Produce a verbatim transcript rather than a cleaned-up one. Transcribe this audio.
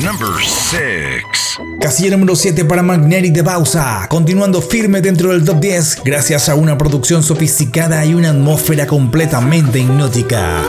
Number six. Casilla número siete para Magneri de Bausa, continuando firme dentro del top diez gracias a una producción sofisticada y una atmósfera completamente hipnótica.